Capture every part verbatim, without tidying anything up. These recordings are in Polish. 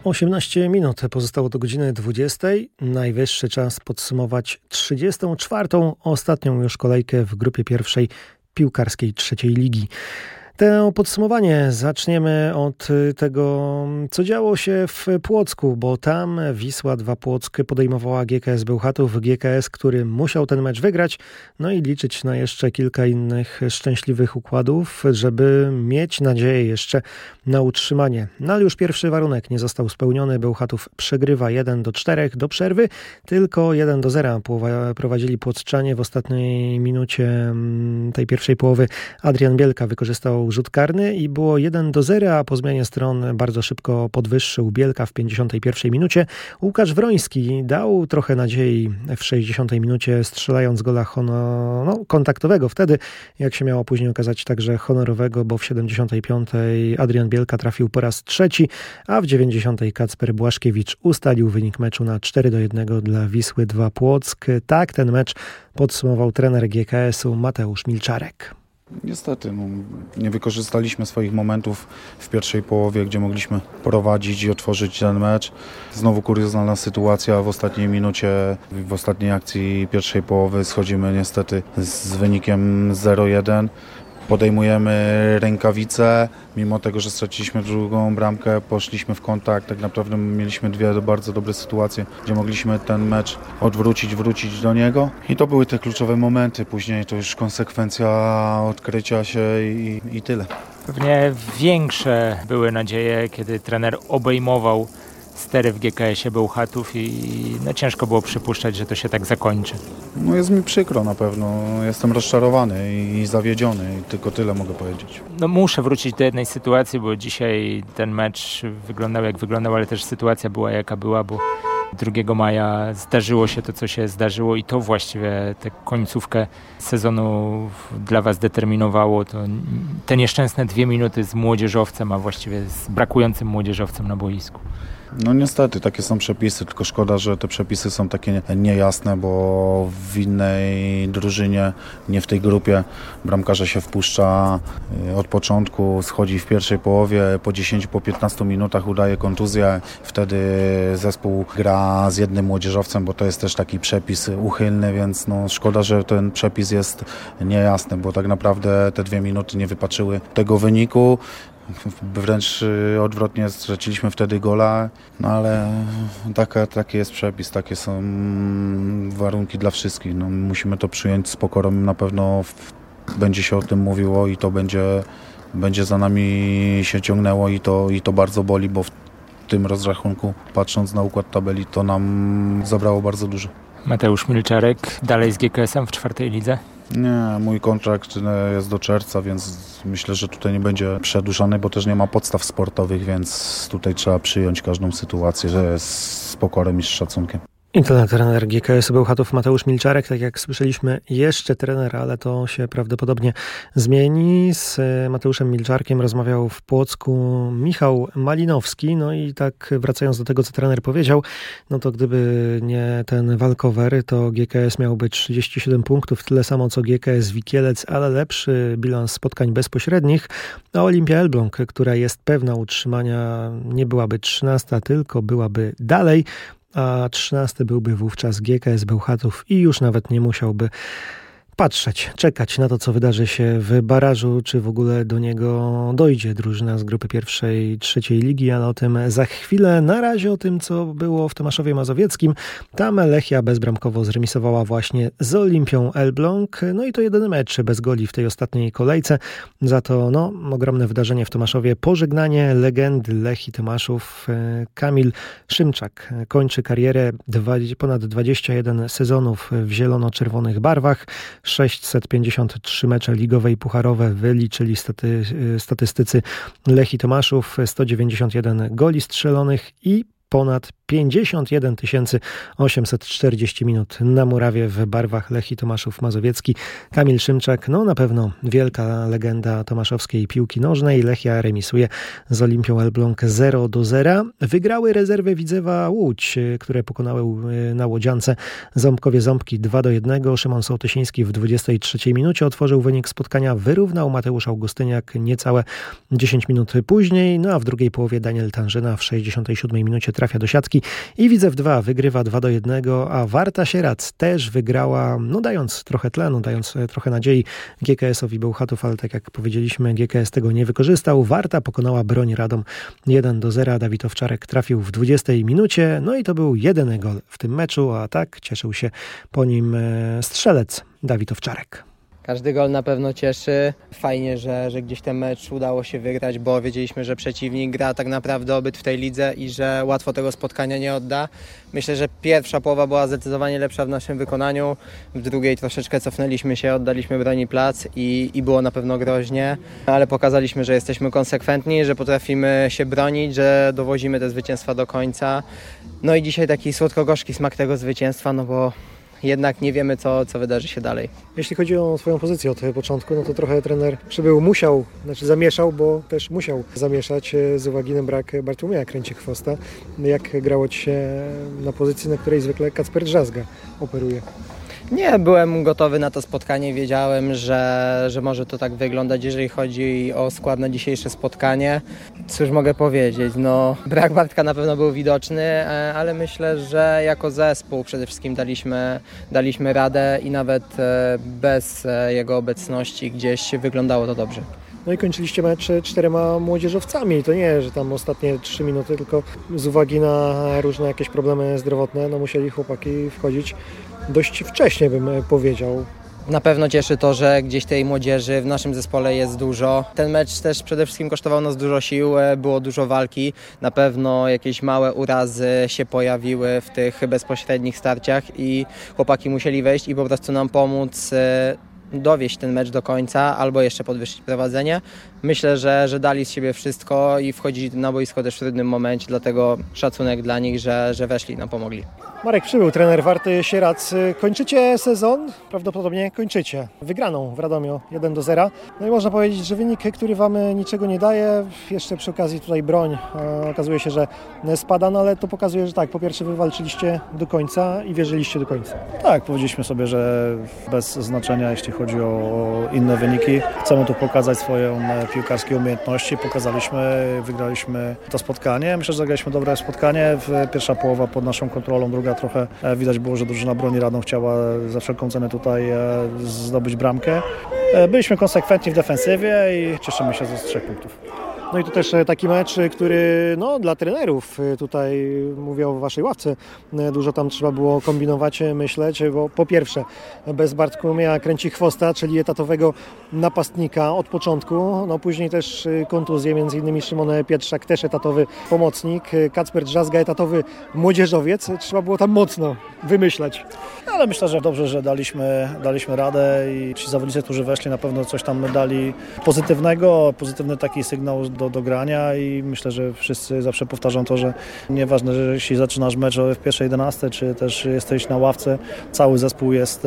osiemnaście minut pozostało do godziny dwudziestej. Najwyższy czas podsumować trzydziestą czwartą, ostatnią już kolejkę w grupie pierwszej piłkarskiej trzeciej ligi. To podsumowanie zaczniemy od tego, co działo się w Płocku, bo tam Wisła dwa Płock podejmowała G K S Bełchatów. G K S, który musiał ten mecz wygrać, no i liczyć na jeszcze kilka innych szczęśliwych układów, żeby mieć nadzieję jeszcze na utrzymanie. No ale już pierwszy warunek nie został spełniony. Bełchatów przegrywa jeden do czterech do przerwy, tylko jeden do zera prowadzili płockczanie. W ostatniej minucie tej pierwszej połowy Adrian Bielka wykorzystał rzut karny i było jeden do zera, a po zmianie stron bardzo szybko podwyższył Bielka w pięćdziesiątej pierwszej minucie. Łukasz Wroński dał trochę nadziei w sześćdziesiątej minucie, strzelając gola honor, no, kontaktowego wtedy, jak się miało później okazać, także honorowego, bo w siedemdziesiątej piątej Adrian Bielka trafił po raz trzeci, a w dziewięćdziesiątej Kacper Błaszkiewicz ustalił wynik meczu na cztery do jednego dla Wisły dwa Płock. Tak ten mecz podsumował trener G K S-u Mateusz Milczarek. Niestety, no, nie wykorzystaliśmy swoich momentów w pierwszej połowie, gdzie mogliśmy prowadzić i otworzyć ten mecz. Znowu kuriozalna sytuacja w ostatniej minucie, w ostatniej akcji pierwszej połowy schodzimy niestety z wynikiem zero jeden. Podejmujemy rękawice, mimo tego, że straciliśmy drugą bramkę, poszliśmy w kontakt, tak naprawdę mieliśmy dwie bardzo dobre sytuacje, gdzie mogliśmy ten mecz odwrócić, wrócić do niego i to były te kluczowe momenty, później to już konsekwencja odkrycia się i, i tyle. Pewnie większe były nadzieje, kiedy trener obejmował stery w G K S-ie Bełchatów i no, ciężko było przypuszczać, że to się tak zakończy. No jest mi przykro na pewno, jestem rozczarowany i zawiedziony i tylko tyle mogę powiedzieć. No muszę wrócić do jednej sytuacji, bo dzisiaj ten mecz wyglądał jak wyglądał, ale też sytuacja była jaka była, bo drugiego maja zdarzyło się to, co się zdarzyło i to właściwie tę końcówkę sezonu dla Was determinowało. To te nieszczęsne dwie minuty z młodzieżowcem, a właściwie z brakującym młodzieżowcem na boisku. No niestety, takie są przepisy, tylko szkoda, że te przepisy są takie niejasne, bo w innej drużynie, nie w tej grupie, bramkarza się wpuszcza od początku, schodzi w pierwszej połowie, po dziesięciu, po piętnastu minutach udaje kontuzję, wtedy zespół gra z jednym młodzieżowcem, bo to jest też taki przepis uchylny, więc no szkoda, że ten przepis jest niejasny, bo tak naprawdę te dwie minuty nie wypaczyły tego wyniku. Wręcz odwrotnie, straciliśmy wtedy gola, no ale taka, taki jest przepis, takie są warunki dla wszystkich. No, musimy to przyjąć z pokorą, na pewno w, będzie się o tym mówiło i to będzie, będzie za nami się ciągnęło i to, i to bardzo boli, bo w tym rozrachunku, patrząc na układ tabeli, to nam zabrało bardzo dużo. Mateusz Milczarek, dalej z G K S-em w czwartej lidze? Nie, mój kontrakt jest do czerwca, więc myślę, że tutaj nie będzie przedłużany, bo też nie ma podstaw sportowych, więc tutaj trzeba przyjąć każdą sytuację z pokorą i z szacunkiem. I to trener G K S-u Bełchatów Mateusz Milczarek, tak jak słyszeliśmy, jeszcze trener, ale to się prawdopodobnie zmieni. Z Mateuszem Milczarkiem rozmawiał w Płocku Michał Malinowski. No i tak wracając do tego, co trener powiedział, no to gdyby nie ten walkover, to G K S miałby trzydzieści siedem punktów, tyle samo co G K S Wikielec, ale lepszy bilans spotkań bezpośrednich. A Olimpia Elbląg, która jest pewna utrzymania, nie byłaby trzynasta, tylko byłaby dalej, a trzynasty byłby wówczas G K S Bełchatów i już nawet nie musiałby patrzeć, czekać na to, co wydarzy się w barażu, czy w ogóle do niego dojdzie drużyna z grupy pierwszej, trzeciej ligi, ale o tym za chwilę. Na razie o tym, co było w Tomaszowie Mazowieckim. Tam Lechia bezbramkowo zremisowała właśnie z Olimpią Elbląg. No i to jedyny mecz bez goli w tej ostatniej kolejce. Za to no, ogromne wydarzenie w Tomaszowie. Pożegnanie legendy Lechii Tomaszów. Kamil Szymczak kończy karierę, ponad dwadzieścia jeden sezonów w zielono-czerwonych barwach. sześćset pięćdziesiąt trzy mecze ligowe i pucharowe wyliczyli staty, statystycy Lechii Tomaszów, sto dziewięćdziesiąt jeden goli strzelonych i ponad pięćdziesiąt jeden tysięcy osiemset czterdzieści minut na murawie w barwach Lechii Tomaszów Mazowiecki. Kamil Szymczak, no na pewno wielka legenda tomaszowskiej piłki nożnej. Lechia remisuje z Olimpią Elbląg zero do zera. Wygrały rezerwy Widzewa Łódź, które pokonały na Łodziance Ząbkowie-Ząbki dwa do jednego. Szymon Sołtysiński w dwudziestej trzeciej minucie otworzył wynik spotkania, wyrównał Mateusz Augustyniak niecałe dziesięć minut później, no a w drugiej połowie Daniel Tanżyna w sześćdziesiątej siódmej minucie trafia do siatki i Widzew dwa wygrywa dwa do jednego, a Warta Sierac też wygrała, no dając trochę tlenu, dając trochę nadziei G K S-owi Bełchatów, ale tak jak powiedzieliśmy, G K S tego nie wykorzystał. Warta pokonała Broń Radom jeden do zera. Dawid Owczarek trafił w dwudziestej minucie, no i to był jedyny gol w tym meczu, a tak cieszył się po nim strzelec Dawid Owczarek. Każdy gol na pewno cieszy. Fajnie, że, że gdzieś ten mecz udało się wygrać, bo wiedzieliśmy, że przeciwnik gra tak naprawdę obyt w tej lidze i że łatwo tego spotkania nie odda. Myślę, że pierwsza połowa była zdecydowanie lepsza w naszym wykonaniu. W drugiej troszeczkę cofnęliśmy się, oddaliśmy broni plac i, i było na pewno groźnie, ale pokazaliśmy, że jesteśmy konsekwentni, że potrafimy się bronić, że dowozimy te zwycięstwa do końca. No i dzisiaj taki słodko-gorzki smak tego zwycięstwa, no bo jednak nie wiemy, co, co wydarzy się dalej. Jeśli chodzi o Twoją pozycję od początku, no to trochę trener przybył, musiał, znaczy zamieszał, bo też musiał zamieszać z uwagi na brak Bartłomieja Kręci-Chwosta. Jak grało Ci się na pozycji, na której zwykle Kacper Drzazga operuje? Nie, byłem gotowy na to spotkanie, wiedziałem, że, że może to tak wyglądać, jeżeli chodzi o skład na dzisiejsze spotkanie. Cóż mogę powiedzieć, no brak Bartka na pewno był widoczny, ale myślę, że jako zespół przede wszystkim daliśmy, daliśmy radę i nawet bez jego obecności gdzieś wyglądało to dobrze. No i kończyliście mecz czterema młodzieżowcami. To nie, że tam ostatnie trzy minuty, tylko z uwagi na różne jakieś problemy zdrowotne, no musieli chłopaki wchodzić dość wcześnie, bym powiedział. Na pewno cieszy to, że gdzieś tej młodzieży w naszym zespole jest dużo. Ten mecz też przede wszystkim kosztował nas dużo sił, było dużo walki. Na pewno jakieś małe urazy się pojawiły w tych bezpośrednich starciach i chłopaki musieli wejść i po prostu nam pomóc dowieść ten mecz do końca albo jeszcze podwyższyć prowadzenie. Myślę, że, że dali z siebie wszystko i wchodzili na boisko też w trudnym momencie, dlatego szacunek dla nich, że, że weszli i nam pomogli. Marek Przybył, trener Warty Sierac. Kończycie sezon? Prawdopodobnie kończycie. Wygraną w Radomiu jeden do zera. No i można powiedzieć, że wynik, który Wam niczego nie daje. Jeszcze przy okazji tutaj broń. Okazuje się, że spada, no ale to pokazuje, że tak, po pierwsze wy walczyliście do końca i wierzyliście do końca. Tak, powiedzieliśmy sobie, że bez znaczenia, jeśli chodzi o inne wyniki. Chcemy tu pokazać swoją piłkarskie umiejętności. Pokazaliśmy, wygraliśmy to spotkanie. Myślę, że zagraliśmy dobre spotkanie. Pierwsza połowa pod naszą kontrolą, druga trochę widać było, że drużyna Broni Radom chciała za wszelką cenę tutaj zdobyć bramkę. Byliśmy konsekwentni w defensywie i cieszymy się z trzech punktów. No i to też taki mecz, który no, dla trenerów, tutaj mówię o waszej ławce, dużo tam trzeba było kombinować, myśleć, bo po pierwsze bez Bartłomieja Kręci-Chwosta, czyli etatowego napastnika od początku, no później też kontuzje, między innymi Szymon Pietrzak, też etatowy pomocnik, Kacper Drzazga, etatowy młodzieżowiec, trzeba było tam mocno wymyślać. Ale myślę, że dobrze, że daliśmy, daliśmy radę i ci zawodnicy, którzy weszli, na pewno coś tam dali pozytywnego, pozytywny taki sygnał do, do grania i myślę, że wszyscy zawsze powtarzam to, że nieważne, że jeśli zaczynasz mecz w pierwszej jedenastce, czy też jesteś na ławce, cały zespół jest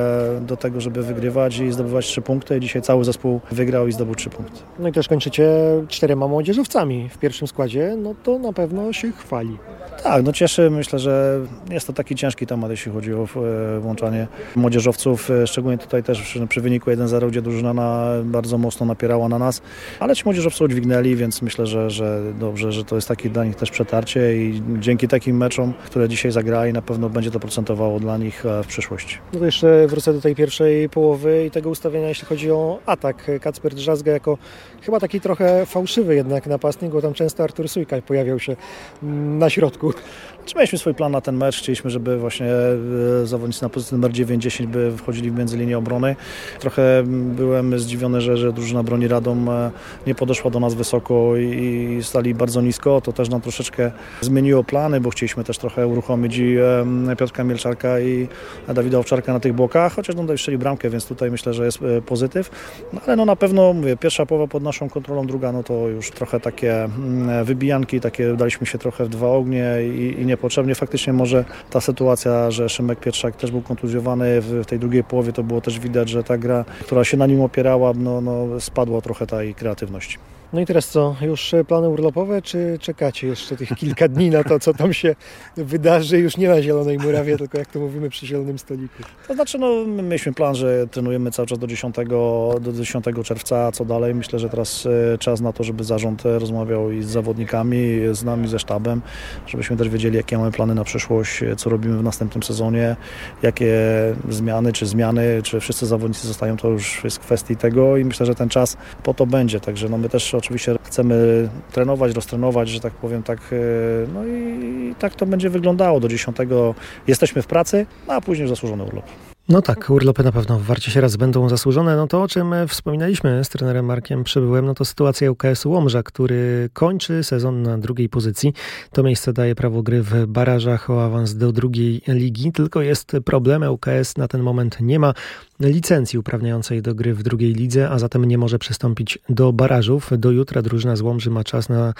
do tego, żeby wygrywać i zdobywać trzy punkty. Dzisiaj cały zespół wygrał i zdobył trzy punkty. No i też kończycie czterema młodzieżowcami w pierwszym składzie, no to na pewno się chwali. Tak, no cieszy. Myślę, że jest to taki ciężki temat, jeśli chodzi o włączanie młodzieżowców, szczególnie tutaj też przy wyniku jeden zero, gdzie drużyna na, bardzo mocno napierała na nas, ale ci młodzieżowcy udźwignęli, więc myślę, że, że dobrze, że to jest takie dla nich też przetarcie i dzięki takim meczom, które dzisiaj zagrali, na pewno będzie to procentowało dla nich w przyszłości. No to jeszcze wrócę do tej pierwszej połowy i tego ustawienia, jeśli chodzi o atak. Kacper Drzazga jako chyba taki trochę fałszywy jednak napastnik, bo tam często Artur Sujka pojawiał się na środku. Czy mieliśmy swój plan na ten mecz? Chcieliśmy, żeby właśnie zawodnicy na pozycji numer dziewięć dziesięć by wchodzili między linię obrony. Trochę byłem zdziwiony, że, że drużyna Broni Radom nie podeszła do nas wysoko. wysoko i stali bardzo nisko. To też nam troszeczkę zmieniło plany, bo chcieliśmy też trochę uruchomić i Piotrka Mielczarka i Dawida Owczarka na tych bokach, chociaż on strzelił bramkę, więc tutaj myślę, że jest pozytyw. No, ale no na pewno, mówię, pierwsza połowa pod naszą kontrolą, druga no to już trochę takie wybijanki, takie daliśmy się trochę w dwa ognie i, i niepotrzebnie. Faktycznie może ta sytuacja, że Szymek Pietrzak też był kontuzjowany w tej drugiej połowie, to było też widać, że ta gra, która się na nim opierała, no, no spadła trochę ta jej kreatywność. No i teraz co? Już plany urlopowe, czy czekacie jeszcze tych kilka dni na to, co tam się wydarzy? Już nie na zielonej murawie, tylko jak to mówimy przy zielonym stoliku. To znaczy, no my mieliśmy plan, że trenujemy cały czas do dziesiątego, do dziesiątego czerwca, a co dalej? Myślę, że teraz czas na to, żeby zarząd rozmawiał i z zawodnikami, z nami, ze sztabem, żebyśmy też wiedzieli, jakie mamy plany na przyszłość, co robimy w następnym sezonie, jakie zmiany, czy zmiany, czy wszyscy zawodnicy zostają, to już jest kwestii tego i myślę, że ten czas po to będzie, także no my też oczywiście chcemy trenować, roztrenować, że tak powiem, tak, no i tak to będzie wyglądało. Do dziesiątego jesteśmy w pracy, a później zasłużony urlop. No tak, urlopy na pewno w Warcie Sieradz będą zasłużone. No to o czym wspominaliśmy z trenerem Markiem Przybyłem, no to sytuacja U K S Łomża, który kończy sezon na drugiej pozycji. To miejsce daje prawo gry w barażach o awans do drugiej ligi, tylko jest problem, U K S na ten moment nie ma licencji uprawniającej do gry w drugiej lidze, a zatem nie może przystąpić do barażów. Do jutra drużyna z Łomży ma czas na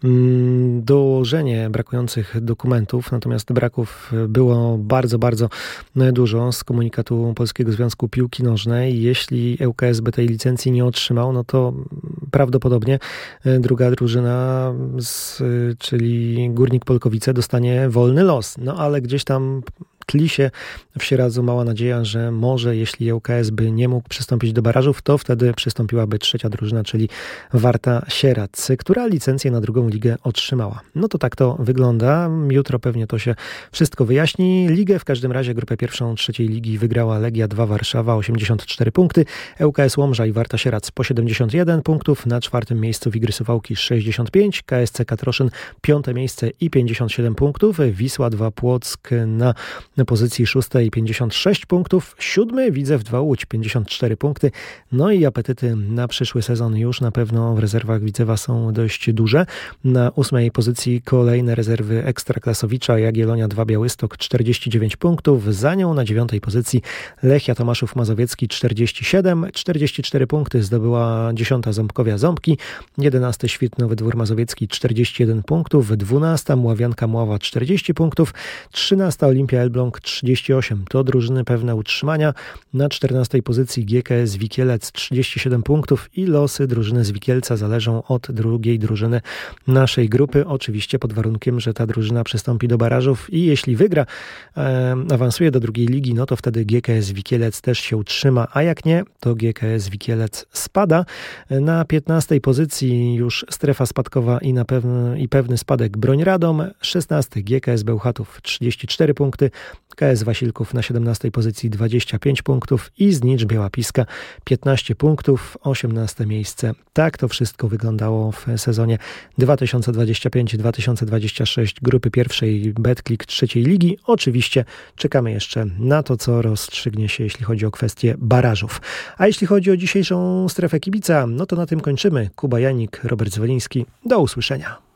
mm, dołożenie brakujących dokumentów, natomiast braków było bardzo, bardzo dużo z komunikatu Polskiego Związku Piłki Nożnej. Jeśli U K S by tej licencji nie otrzymał, no to prawdopodobnie druga drużyna, z, czyli Górnik Polkowice, dostanie wolny los. No ale gdzieś tam tli się w Sieradzu mała nadzieja, że może jeśli U K S by nie mógł przystąpić do barażów, to wtedy przystąpiłaby trzecia drużyna, czyli Warta Sieradz, która licencję na drugą ligę otrzymała. No to tak to wygląda. Jutro pewnie to się wszystko wyjaśni. Ligę w każdym razie, grupę pierwszą trzeciej ligi wygrała Legia dwa Warszawa, osiemdziesiąt cztery punkty. U K S Łomża i Warta Sieradz po siedemdziesiąt jeden punktów. Na czwartym miejscu Wigry Suwałki sześćdziesiąt pięć, K S C Katroszyn piąte miejsce i pięćdziesiąt siedem punktów. Wisła dwa Płock na na pozycji szóstej pięćdziesiąt sześć punktów, siódmy Widzew dwa Łódź pięćdziesiąt cztery punkty, no i apetyty na przyszły sezon już na pewno w rezerwach Widzewa są dość duże. Na ósmej pozycji kolejne rezerwy Ekstraklasowicza, Jagiellonia dwa Białystok czterdzieści dziewięć punktów, za nią na dziewiątej pozycji Lechia Tomaszów Mazowiecki czterdzieści siedem, czterdzieści cztery punkty zdobyła dziesiąta Ząbkowia Ząbki, jedenasty Świetnowy Dwór Mazowiecki czterdzieści jeden punktów, dwunasta Mławianka Mława czterdzieści punktów, trzynasta Olimpia Elbląg trzydzieści osiem. To drużyny pewne utrzymania. Na czternastej pozycji G K S Wikielec trzydzieści siedem punktów i losy drużyny z Wikielca zależą od drugiej drużyny naszej grupy. Oczywiście pod warunkiem, że ta drużyna przystąpi do barażów i jeśli wygra, e, awansuje do drugiej ligi, no to wtedy G K S Wikielec też się utrzyma, a jak nie, to G K S Wikielec spada. Na piętnastej pozycji już strefa spadkowa i, na pewny, i pewny spadek Broń Radom. szesnasty G K S Bełchatów trzydzieści cztery punkty, K S Wasilków na siedemnastej pozycji dwadzieścia pięć punktów i Znicz Biała Piska piętnaście punktów, osiemnaste miejsce. Tak to wszystko wyglądało w sezonie dwa tysiące dwudziestym piątym dwa tysiące dwudziestym szóstym grupy pierwszej Betclic trzeciej ligi. Oczywiście czekamy jeszcze na to, co rozstrzygnie się, jeśli chodzi o kwestię barażów. A jeśli chodzi o dzisiejszą strefę kibica, no to na tym kończymy. Kuba Janik, Robert Zwoliński. Do usłyszenia.